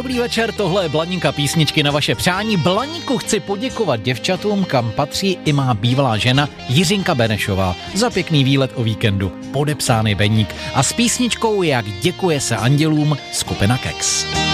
Dobrý večer, tohle je Blaníka písničky na vaše přání. Blaníku chci poděkovat děvčatům, kam patří i má bývalá žena Jiřinka Benešová za pěkný výlet o víkendu. Podepsány Beník. A s písničkou Jak děkuje se andělům skupina Keks.